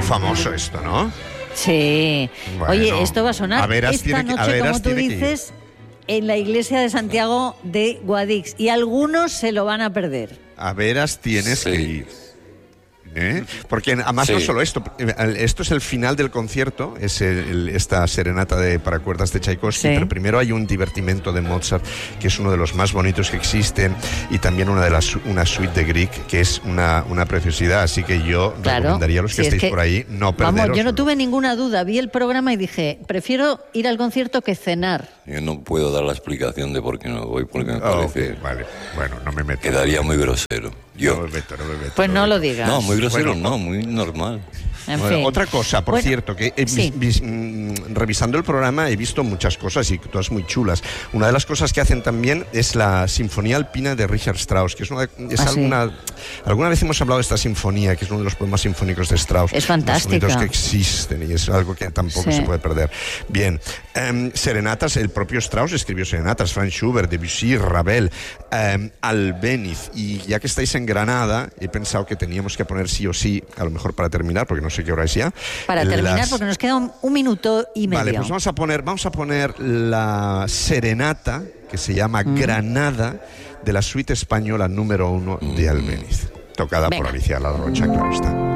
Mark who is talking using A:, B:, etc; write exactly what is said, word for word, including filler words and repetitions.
A: famoso esto, ¿no?
B: Sí.
A: Bueno,
B: Oye, esto va a sonar
A: a veras
B: esta
A: tiene que- a
B: noche,
A: veras
B: como tú
A: tiene que
B: dices, en la iglesia de Santiago de Guadix. Y algunos se lo van a perder.
A: A veras tienes
C: Sí.
A: que ir. ¿Eh? Porque además
C: Sí.
A: no solo esto, esto es el final del concierto, es el- el- esta serenata de, para cuerdas de Tchaikovsky,
B: Sí.
A: pero primero hay un divertimento de Mozart, que es uno de los más bonitos que existen, y también una de las una suite de Grieg, que es una, una preciosidad, así que yo
B: Claro.
A: recomendaría a los que
B: Si es
A: estéis
B: que-
A: por ahí no perderos.
B: Vamos, yo no tuve ninguna duda. Vi el programa y dije, prefiero ir al concierto que cenar.
C: Yo no puedo dar la explicación de por qué no voy, porque me
A: Oh,
C: parece
A: ok, vale, bueno, no me meto.
C: quedaría muy grosero.
A: No
C: Yo.
A: me meto, no me meto.
B: Pues
A: me
B: no
A: meto.
B: lo digas.
C: No, muy grosero
A: Bueno,
C: no, muy normal.
B: En
A: Bueno,
B: fin.
A: otra cosa, por
B: Bueno,
A: cierto, que he vis-
B: sí.
A: vis- mm, revisando el programa he visto muchas cosas y todas muy chulas. Una de las cosas que hacen también es la Sinfonía Alpina de Richard Strauss, que es, una, es
B: Ah, sí.
A: alguna... Alguna vez hemos hablado de esta sinfonía, que es uno de los poemas sinfónicos de Strauss.
B: Es fantástica.
A: Los sonidos que existen y es algo que tampoco
B: Sí.
A: se puede perder. Bien, em, serenatas, el propio Strauss escribió serenatas, Franz Schubert, Debussy, Ravel, em, Albéniz. Y ya que estáis en Granada, he pensado que teníamos que poner sí o sí, a lo mejor para terminar, porque no sé qué hora es ya.
B: Para terminar,
A: las-
B: porque nos queda un, un minuto y medio.
A: Vale, pues vamos a poner, vamos a poner la serenata que se llama
B: Mm.
A: Granada de la suite española número uno de Albéniz, tocada
B: Venga.
A: por Alicia La Rocha, claro está.